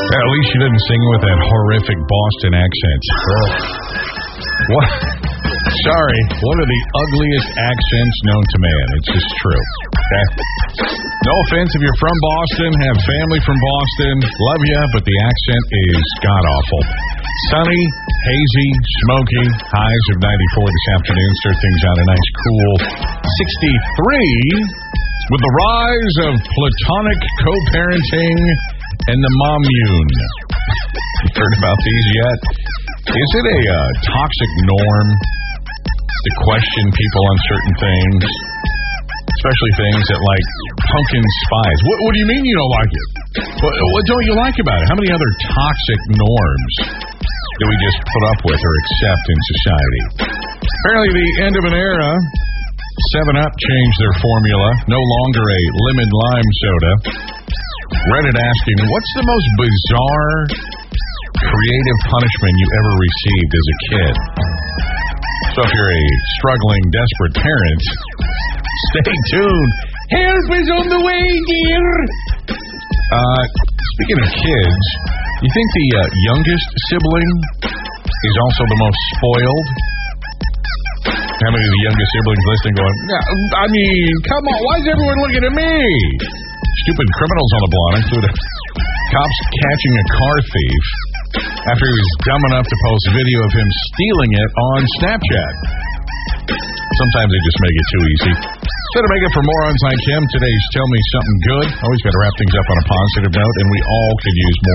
At least she didn't sing with that horrific Boston accent. What? Sorry, one of the ugliest accents known to man. It's just true. Okay? No offense if you're from Boston, have family from Boston, love you, but the accent is god-awful. Sunny, hazy, smoky, highs of 94 this afternoon. Start things out a nice cool 63 with the rise of platonic co-parenting and the mommune. You heard about these yet? Is it a toxic norm to question people on certain things? Especially things that like pumpkin spice. What do you mean you don't like it? What don't you like about it? How many other toxic norms do we just put up with or accept in society? Apparently the end of an era. 7-Up changed their formula. No longer a lemon lime soda. Reddit asking, what's the most bizarre creative punishment you ever received as a kid? So if you're a struggling, desperate parent, stay tuned. Help is on the way, dear. Speaking of kids, you think the youngest sibling is also the most spoiled? How many of the youngest siblings listening going, I mean, come on, why is everyone looking at me? Stupid criminals on the block include cops catching a car thief after he was dumb enough to post video of him stealing it on Snapchat. Sometimes they just make it too easy. So to make it for morons like him, today's Tell Me Something Good. Always got to wrap things up on a positive note, and we all could use